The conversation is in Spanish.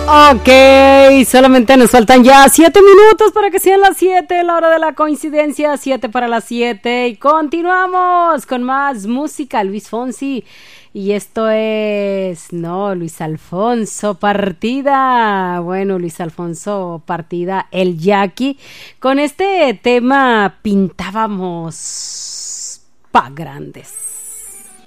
Ok, solamente nos faltan ya 7 minutos para que sean las 7, la hora de la coincidencia, 7 para las 7. Y continuamos con más música, Luis Fonsi. Y esto es, no, Luis Alfonso Partida. Bueno, Luis Alfonso Partida, el Jackie. Con este tema pintábamos pa' grandes.